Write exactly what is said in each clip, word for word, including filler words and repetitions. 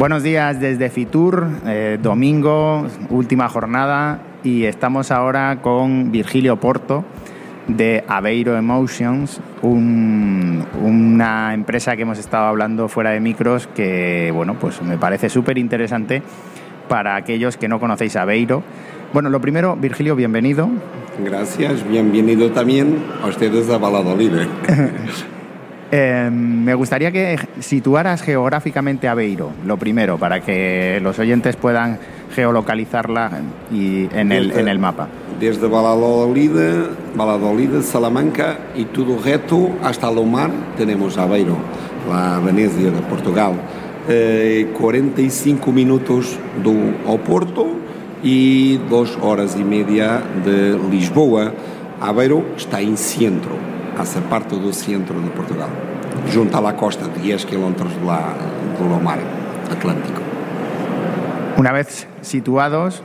Buenos días desde Fitur, eh, domingo, última jornada, y estamos ahora con Virgilio Porto de Aveiro Emotions, un, una empresa que hemos estado hablando fuera de micros que, bueno, pues me parece súper interesante para aquellos que no conocéis Aveiro. Bueno, lo primero, Virgilio, bienvenido. Gracias, bienvenido también a ustedes a Valladolid. Eh, me gustaría que situaras geográficamente Aveiro, lo primero, para que los oyentes puedan geolocalizarla y en, desde, el, en el mapa. Desde Valladolid, Valladolid, Salamanca y todo reto hasta Lomar tenemos Aveiro, la Venecia de Portugal. Eh, cuarenta y cinco minutos do Oporto e dos horas e media de Lisboa. Aveiro está em centro, hace parte do centro de Portugal, junto à costa, diez kilómetros do, la, do mar Atlántico. Una vez situados,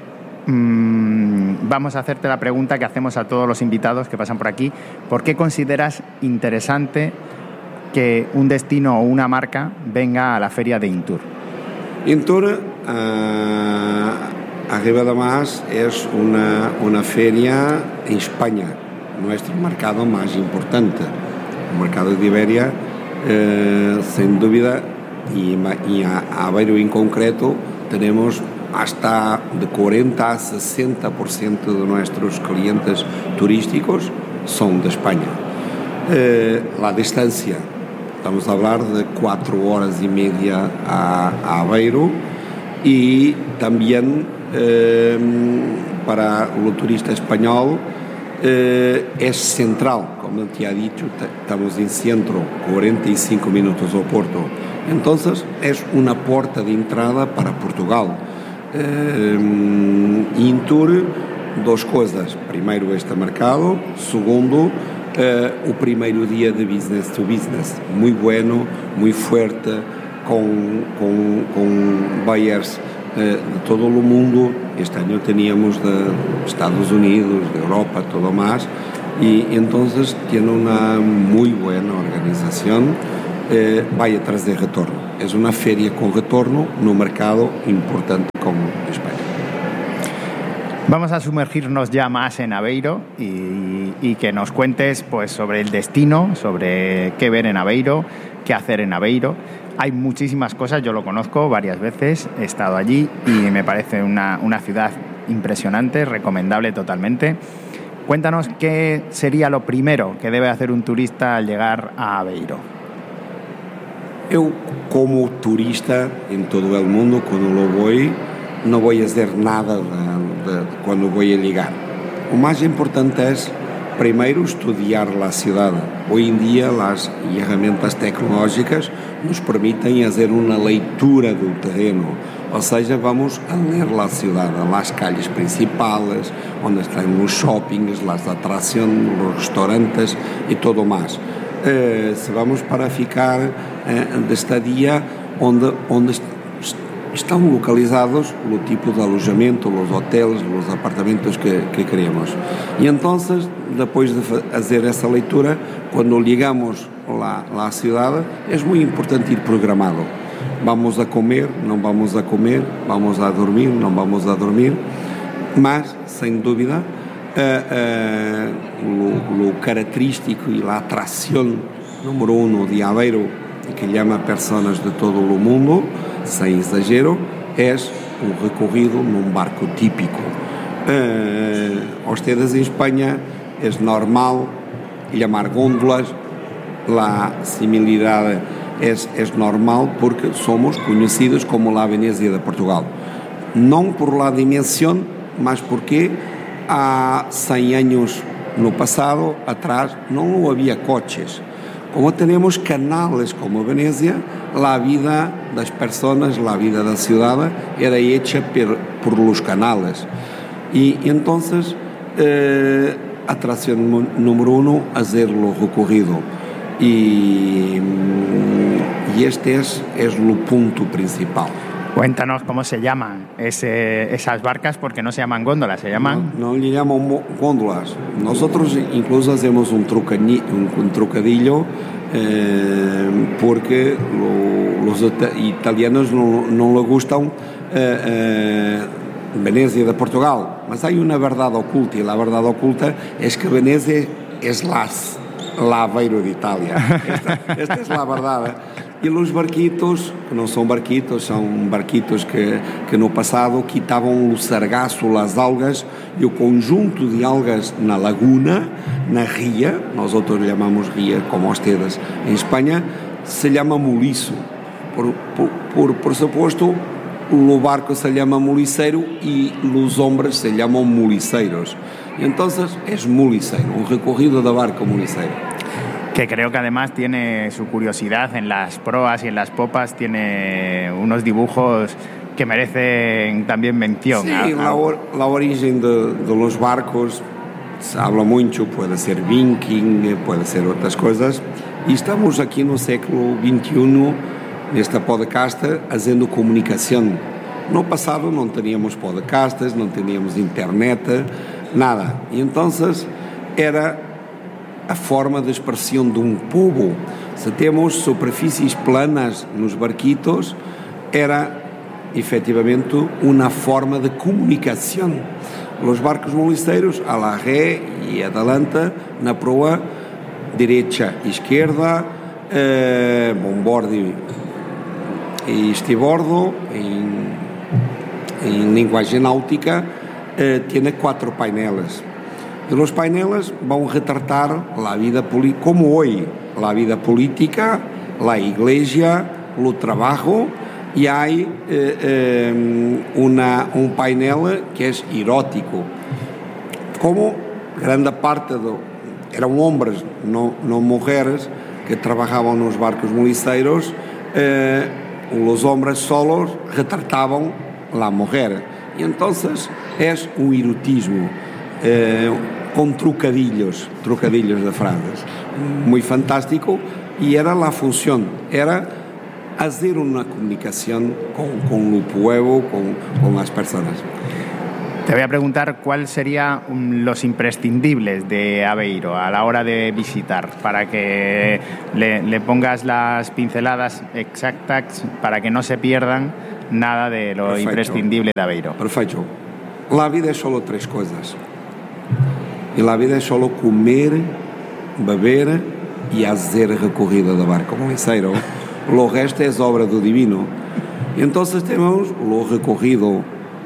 mmm, vamos a hacerte la pregunta que hacemos a todos los invitados que pasan por aquí. ¿Por qué consideras interesante que un destino o una marca venga a la feria de Intur? Intur, uh, arriba de más, es una, una feria en España, nuestro mercado más importante. El mercado de Iberia, eh, sin duda, y, y a Aveiro en concreto, tenemos hasta de cuarenta a sesenta por ciento de nuestros clientes turísticos son de España. Eh, la distancia, estamos a hablar de cuatro horas y media a, a Aveiro, y también eh, para el turista español eh, es central, como te ha dicho, estamos en centro, cuarenta y cinco minutos ao Porto. Entonces es una puerta de entrada para Portugal. Eh, Intur, dos coisas. Primeiro, este mercado. Segundo, eh, o primeiro dia de business to business. Muy bueno, muy fuerte, con, con, con buyers eh, de todo o mundo. Este año teníamos de Estados Unidos, de Europa, todo más. Y entonces tiene una muy buena organización. Eh, vaya tras de retorno. Es una feria con retorno en un mercado importante como España. Vamos a sumergirnos ya más en Aveiro y, y que nos cuentes pues, sobre el destino, sobre qué ver en Aveiro, qué hacer en Aveiro. Hay muchísimas cosas, yo lo conozco varias veces, he estado allí y me parece una, una ciudad impresionante, recomendable totalmente. Cuéntanos qué sería lo primero que debe hacer un turista al llegar a Aveiro. Eu, como turista en todo el mundo, cuando lo voy, no voy a hacer nada de, de, cuando voy a llegar. Lo más importante es, primero, estudiar la ciudad. Hoy en día las herramientas tecnológicas nos permiten hacer una lectura del terreno. O sea, vamos a leer la ciudad, las calles principales, donde están los shoppings, las atracciones, los restaurantes y todo más. Eh, se vamos para ficar eh, de estadia onde, onde est- estão localizados o tipo de alojamento, os hotéis, os apartamentos que, que queremos. E então, depois de fazer essa leitura, quando ligamos lá, lá à cidade, é muito importante ir programado. Vamos a comer, não vamos a comer, vamos a dormir, não vamos a dormir, mas, sem dúvida, Uh, uh, lo, lo característico y la atracción número uno de Aveiro, que llama personas de todo el mundo, sin exagero, es un recorrido en un barco típico. Uh, ustedes en España es normal llamar góndolas, la similaridad es, es normal porque somos conocidos como la Venecia de Portugal. No por la dimensión, mas porque há cem anos no passado, atrás, não havia coches. Como temos canales como Venecia, a vida das pessoas, a vida da cidade era hecha por, por los canales. E então, eh, atração número uno, fazer o recorrido. E, e este é, é o ponto principal. Cuéntanos cómo se llaman ese, esas barcas, porque no se llaman góndolas, se llaman... No, no le llaman góndolas. Nosotros incluso hacemos un, trucani, un, un trucadillo eh, porque lo, los italianos no, no les gustan eh, eh, Venecia de Portugal. Mas hay una verdad oculta, y la verdad oculta es que Venecia es las, la Aveiro de Italia. Esta, esta es la verdad. E os barquitos, que não são barquitos, são barquitos que, que no passado quitavam o sargaço, as algas e o conjunto de algas na laguna, na ria, nós outros chamamos ria, como ustedes em Espanha, se chama muliço. Por, por, por, por suposto, o barco se chama muliceiro e os homens se chamam muliceiros. E então é muliceiro, um recorrido da barca muliceiro. Que creo que además tiene su curiosidad en las proas y en las popas, tiene unos dibujos que merecen también mención. Sí, a, a... La, or, la origen de, de los barcos se habla mucho, puede ser viking, puede ser otras cosas, y estamos aquí no século veintiuno, nesta podcast, haciendo comunicación. No pasado no teníamos podcasts, no teníamos internet, nada, y entonces era a forma de expressão de um povo. Se temos superfícies planas nos barquitos, era efetivamente uma forma de comunicação. Os barcos moliceiros, a la ré e adelante, na proa, direita e esquerda, eh, bombordo e estibordo, em, em linguagem náutica, eh, tem quatro paineles. Y los paineles van a retratar la vida política, como hoy, la vida política, la iglesia, el trabajo, y hay eh, eh, una, un painel que es erótico. Como grande parte de, eran hombres, no, no mujeres, que trabajaban en los barcos moliceiros, eh, los hombres solos retrataban la mujer. Y entonces es un erotismo. Eh, com trucadilhos, trucadilhos de frases, muy fantástico, y era la función, era hacer una comunicación con, con el pueblo, con, con las personas. Te voy a preguntar cuáles serían los imprescindibles de Aveiro a la hora de visitar, para que le, le pongas las pinceladas exactas para que no se pierdan nada de lo Perfecto. Imprescindible de Aveiro. Perfecto. La vida es solo tres cosas. E a vida é só comer, beber e fazer recorrida da barca moliceiro. O resto é obra do divino. E então temos o recorrido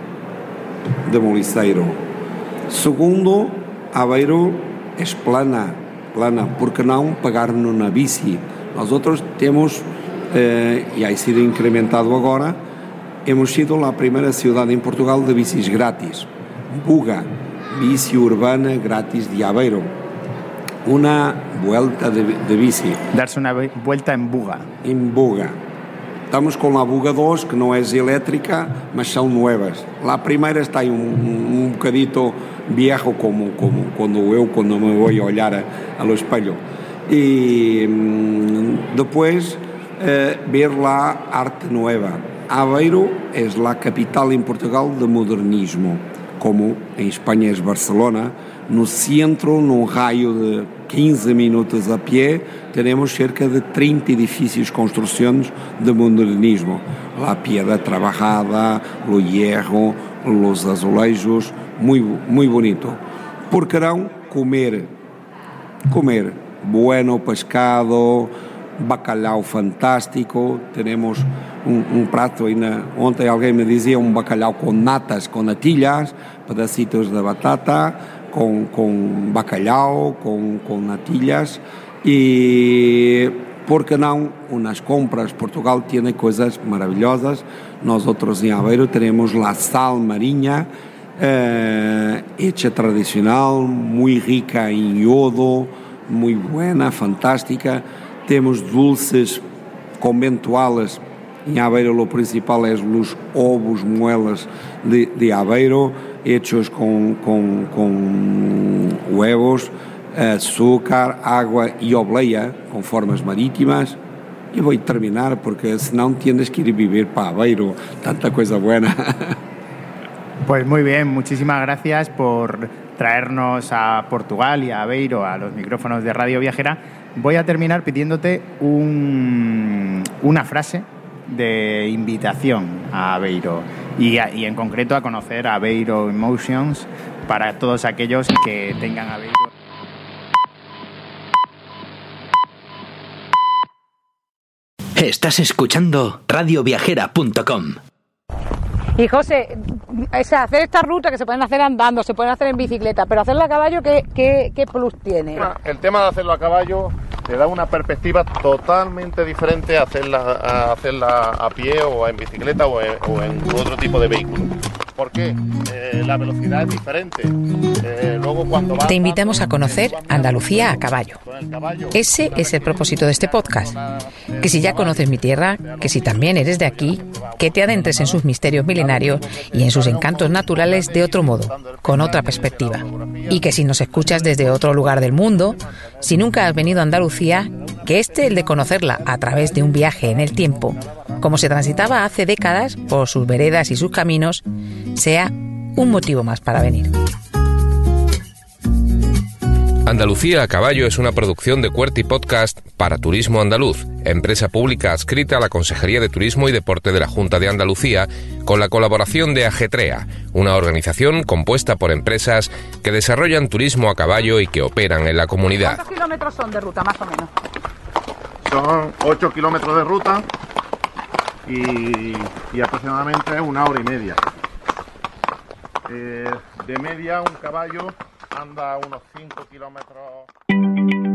de moliceiro. Segundo, Aveiro é plana, plana. Por que não pagar-nos na bici? Nós outros temos, eh, e ha sido incrementado agora, hemos sido a primeira cidade em Portugal de bicis grátis. Buga. Bici urbana gratis de Aveiro. Una vuelta de, de bici. Darse una vuelta en buga. En buga. Estamos con la buga dos, que no es eléctrica, mas son nuevas. La primera está un, un, un bocadito viejo, como, como cuando yo cuando me voy a olhar a, a lo espelho. Y mmm, después eh, ver la arte nueva. Aveiro es la capital en Portugal de modernismo. Como em Espanha é Barcelona, no centro, num raio de quinze minutos a pé, teremos cerca de trinta edifícios, construções de modernismo. La piedra trabajada, o hierro, os azulejos, muito, muito bonito. Por que não comer? Comer bueno pescado, bacalhau fantástico, teremos um, um prato, ainda, ontem alguém me dizia um bacalhau com natas, com natilhas, pedacitos de batata, com, com bacalhau, com, com natilhas, e por que não, umas compras, Portugal tem coisas maravilhosas, nós outros em Aveiro teremos la sal marinha, eh, hecha tradicional, muito rica em iodo, muito buena, fantástica. Temos dulces conventuales. Em Aveiro o principal é os ovos moelas de, de Aveiro, hechos com, com, com huevos, açúcar, água e obleia, com formas marítimas. Y voy a terminar porque senão tienes que ir a vivir para Aveiro, tanta cosa buena. Pues muy bien, muchísimas gracias por traernos a Portugal y a Aveiro a los micrófonos de Radio Viajera. Voy a terminar pidiéndote un, una frase de invitación a Aveiro y, a, y en concreto a conocer Aveiro Emotions para todos aquellos que tengan Aveiro. Estás escuchando radio viajera punto com. Y José, o sea, hacer esta ruta que se pueden hacer andando, se pueden hacer en bicicleta, pero hacerla a caballo, ¿qué, qué, qué plus tiene? El tema de hacerlo a caballo te da una perspectiva totalmente diferente a hacerla, a hacerla a pie o en bicicleta o en, o en otro tipo de vehículo. ¿Por qué? Eh, la velocidad es diferente. Eh, luego cuando vas, Te invitamos a conocer Andalucía a caballo. Ese es el propósito de este podcast. Que si ya conoces mi tierra, que si también eres de aquí, que te adentres en sus misterios milenarios y en sus encantos naturales de otro modo, con otra perspectiva. Y que si nos escuchas desde otro lugar del mundo, si nunca has venido a Andalucía, que este, el de conocerla a través de un viaje en el tiempo, como se transitaba hace décadas por sus veredas y sus caminos, sea un motivo más para venir. Andalucía a caballo es una producción de Cuerty Podcast para Turismo Andaluz, empresa pública adscrita a la Consejería de Turismo y Deporte de la Junta de Andalucía, con la colaboración de Ajetrea, una organización compuesta por empresas que desarrollan turismo a caballo y que operan en la comunidad. ¿Cuántos kilómetros son de ruta, más o menos? son ocho kilómetros de ruta y, y aproximadamente una hora y media. Eh, de media un caballo anda unos cinco kilómetros.